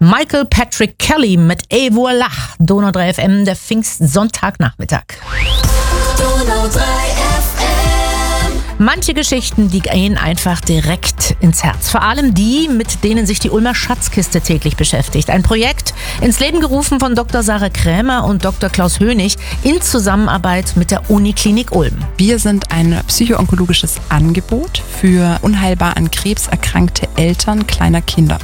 Michael Patrick Kelly mit Et voilà, Donau 3 FM, der Pfingstsonntagnachmittag. Donau 3 FM. Manche Geschichten, die gehen einfach direkt ins Herz. Vor allem die, mit denen sich die Ulmer Schatzkiste täglich beschäftigt. Ein Projekt ins Leben gerufen von Dr. Sarah Krämer und Dr. Klaus Hönig in Zusammenarbeit mit der Uniklinik Ulm. Wir sind ein psychoonkologisches Angebot für unheilbar an Krebs erkrankte Eltern kleiner Kinder.